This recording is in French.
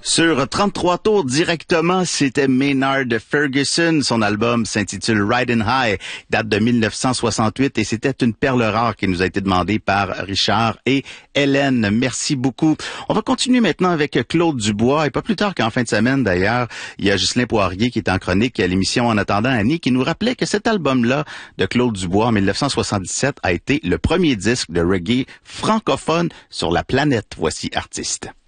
Sur 33 tours directement, c'était Maynard Ferguson. Son album s'intitule Riding High, date de 1968 et c'était une perle rare qui nous a été demandée par Richard et Hélène. Merci beaucoup. On va continuer maintenant avec Claude Dubois et pas plus tard qu'en fin de semaine d'ailleurs, il y a Ghislain Poirier qui est en chronique à l'émission En attendant Annie qui nous rappelait que cet album-là de Claude Dubois en 1977 a été le premier disque de reggae francophone sur la planète. Voici Artiste.